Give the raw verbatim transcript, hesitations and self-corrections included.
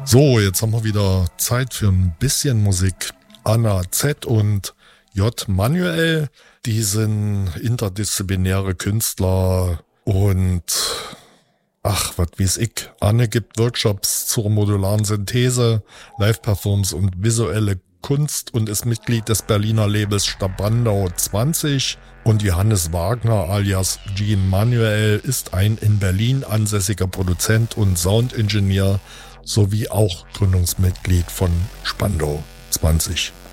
So, jetzt haben wir wieder Zeit für ein bisschen Musik. Anna Z und J. Manuel, die sind interdisziplinäre Künstler und ach, was weiß ich. Anne gibt Workshops zur modularen Synthese, Live-Performance und visuelle Kunst und ist Mitglied des Berliner Labels Stabandau zwanzig. Und Johannes Wagner alias Jean Manuel ist ein in Berlin ansässiger Produzent und Soundingenieur sowie auch Gründungsmitglied von Spandau zwanzig.